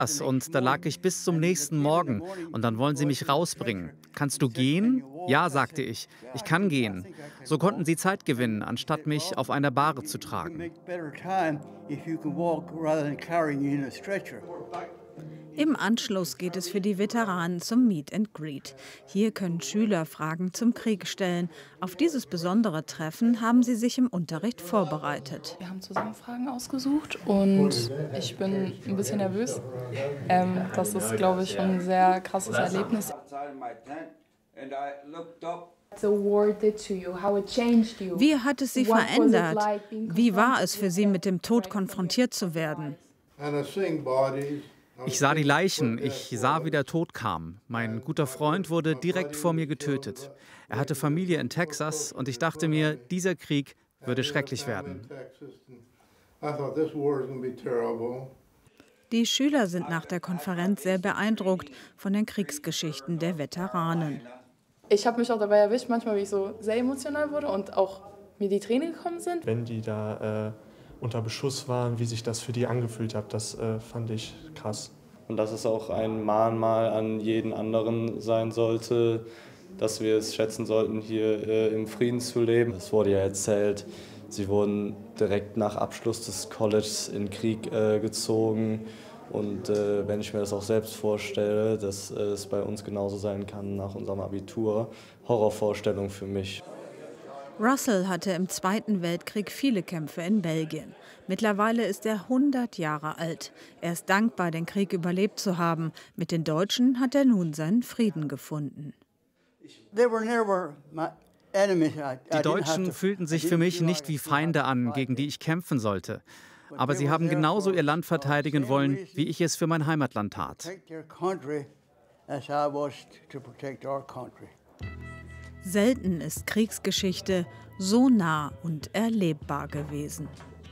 Und da lag ich bis zum nächsten Morgen und dann wollen sie mich rausbringen. Kannst du gehen? Ja, sagte ich. Ich kann gehen. So konnten sie Zeit gewinnen, anstatt mich auf einer Bahre zu tragen. Im Anschluss geht es für die Veteranen zum Meet and Greet. Hier können Schüler Fragen zum Krieg stellen. Auf dieses besondere Treffen haben sie sich im Unterricht vorbereitet. Wir haben zusammen Fragen ausgesucht und ich bin ein bisschen nervös. Das ist, glaube ich, schon ein sehr krasses Erlebnis. Wie hat es Sie verändert? Wie war es für Sie, mit dem Tod konfrontiert zu werden? Ich sah die Leichen, ich sah, wie der Tod kam. Mein guter Freund wurde direkt vor mir getötet. Er hatte Familie in Texas und ich dachte mir, dieser Krieg würde schrecklich werden. Die Schüler sind nach der Konferenz sehr beeindruckt von den Kriegsgeschichten der Veteranen. Ich habe mich auch dabei erwischt, manchmal, wie ich so sehr emotional wurde und auch mir die Tränen gekommen sind. Wenn die da unter Beschuss waren, wie sich das für die angefühlt hat, das fand ich krass. Und dass es auch ein Mahnmal an jeden anderen sein sollte, dass wir es schätzen sollten, hier im Frieden zu leben. Es wurde ja erzählt, sie wurden direkt nach Abschluss des Colleges in den Krieg gezogen. Und wenn ich mir das auch selbst vorstelle, dass es bei uns genauso sein kann nach unserem Abitur, Horrorvorstellung für mich. Russell hatte im Zweiten Weltkrieg viele Kämpfe in Belgien. Mittlerweile ist er 100 Jahre alt. Er ist dankbar, den Krieg überlebt zu haben. Mit den Deutschen hat er nun seinen Frieden gefunden. Die Deutschen fühlten sich für mich nicht wie Feinde an, gegen die ich kämpfen sollte. Aber sie haben genauso ihr Land verteidigen wollen, wie ich es für mein Heimatland tat. Selten ist Kriegsgeschichte so nah und erlebbar gewesen.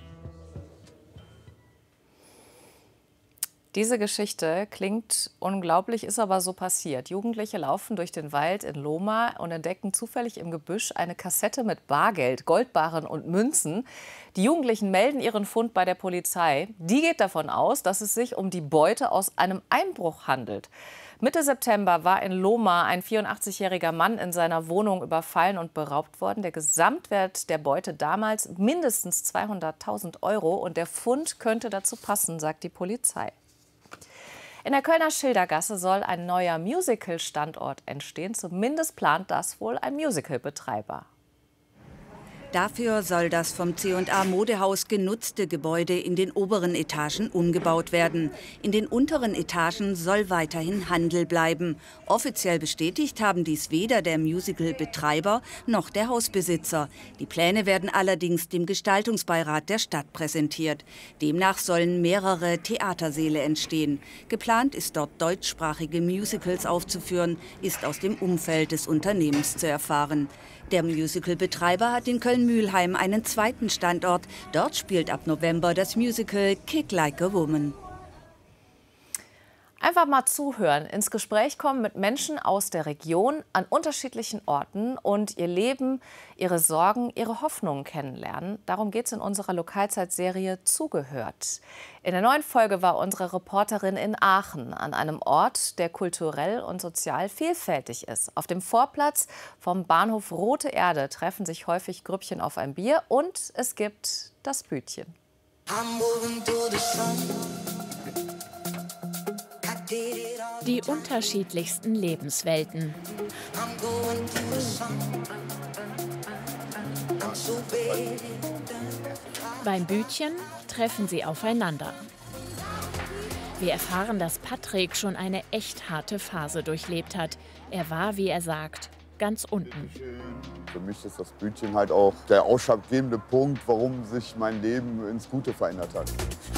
Diese Geschichte klingt unglaublich, ist aber so passiert. Jugendliche laufen durch den Wald in Loma und entdecken zufällig im Gebüsch eine Kassette mit Bargeld, Goldbarren und Münzen. Die Jugendlichen melden ihren Fund bei der Polizei. Die geht davon aus, dass es sich um die Beute aus einem Einbruch handelt. Mitte September war in Loma ein 84-jähriger Mann in seiner Wohnung überfallen und beraubt worden. Der Gesamtwert der Beute damals mindestens 200.000 € und der Fund könnte dazu passen, sagt die Polizei. In der Kölner Schildergasse soll ein neuer Musical-Standort entstehen. Zumindest plant das wohl ein Musical-Betreiber. Dafür soll das vom C&A Modehaus genutzte Gebäude in den oberen Etagen umgebaut werden. In den unteren Etagen soll weiterhin Handel bleiben. Offiziell bestätigt haben dies weder der Musical-Betreiber noch der Hausbesitzer. Die Pläne werden allerdings dem Gestaltungsbeirat der Stadt präsentiert. Demnach sollen mehrere Theatersäle entstehen. Geplant ist dort deutschsprachige Musicals aufzuführen, ist aus dem Umfeld des Unternehmens zu erfahren. Der Musical-Betreiber hat in Köln-Mülheim einen zweiten Standort. Dort spielt ab November das Musical Kick Like a Woman. Einfach mal zuhören, ins Gespräch kommen mit Menschen aus der Region an unterschiedlichen Orten und ihr Leben, ihre Sorgen, ihre Hoffnungen kennenlernen. Darum geht es in unserer Lokalzeitserie Zugehört. In der neuen Folge war unsere Reporterin in Aachen an einem Ort, der kulturell und sozial vielfältig ist. Auf dem Vorplatz vom Bahnhof Rote Erde treffen sich häufig Grüppchen auf ein Bier und es gibt das Bütchen. Die unterschiedlichsten Lebenswelten. Beim Bütchen treffen sie aufeinander. Wir erfahren, dass Patrick schon eine echt harte Phase durchlebt hat. Er war, wie er sagt, ganz unten. Für mich ist das Bütchen halt auch der ausschlaggebende Punkt, warum sich mein Leben ins Gute verändert hat.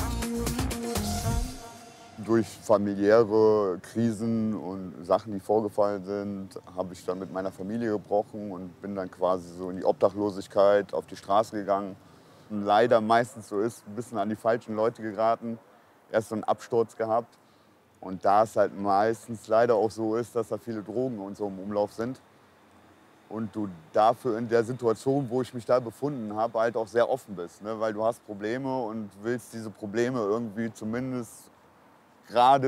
Durch familiäre Krisen und Sachen, die vorgefallen sind, habe ich dann mit meiner Familie gebrochen und bin dann quasi so in die Obdachlosigkeit, auf die Straße gegangen. Und leider meistens so ist, ein bisschen an die falschen Leute geraten. Erst so einen Absturz gehabt. Und da es halt meistens leider auch so ist, dass da viele Drogen und so im Umlauf sind. Und du dafür in der Situation, wo ich mich da befunden habe, halt auch sehr offen bist. Ne? Weil du hast Probleme und willst diese Probleme irgendwie zumindest gerade